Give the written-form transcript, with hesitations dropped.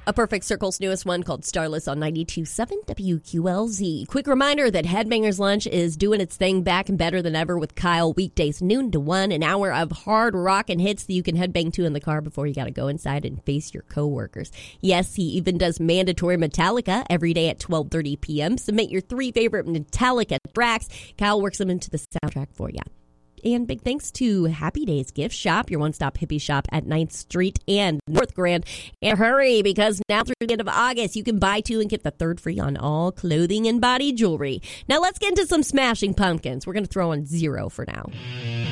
A Perfect Circle's newest one called Starless on 92.7 WQLZ. Quick reminder that Headbangers Lunch is doing its thing back and better than ever with Kyle weekdays noon to 1, an hour of hard rock and hits that you can headbang to in the car before you got to go inside and face your coworkers. Yes, he even does mandatory Metallica every day at 12:30 p.m. Submit your 3 favorite Metallica tracks. Kyle works them into the soundtrack for you. And big thanks to Happy Days Gift Shop, your one-stop hippie shop at 9th Street and North Grand. And hurry, because now through the end of August, you can buy 2 and get the 3rd free on all clothing and body jewelry. Now let's get into some Smashing Pumpkins. We're going to throw on 0 for now.